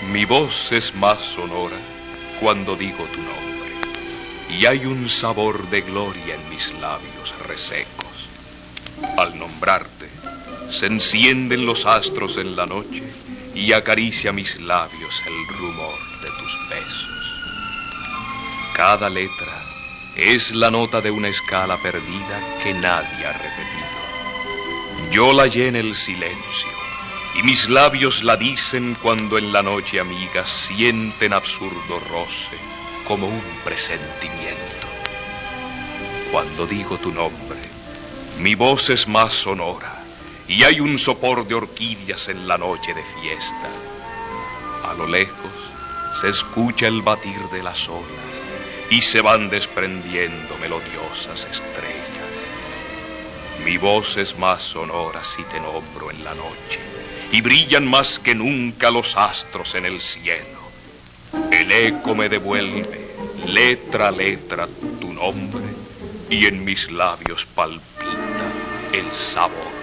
Mi voz es más sonora cuando digo tu nombre, y hay un sabor de gloria en mis labios resecos. Al nombrarte, se encienden los astros en la noche y acaricia mis labios el rumor de tus besos. Cada letra es la nota de una escala perdida que nadie ha repetido. Yo la hallé en el silencio, y mis labios la dicen cuando en la noche amigas sienten absurdo roce como un presentimiento. Cuando digo tu nombre, mi voz es más sonora y hay un sopor de orquídeas en la noche de fiesta. A lo lejos se escucha el batir de las olas y se van desprendiendo melodiosas estrellas. Mi voz es más sonora si te nombro en la noche y brillan más que nunca los astros en el cielo. El eco me devuelve, letra a letra, tu nombre, y en mis labios palpita el sabor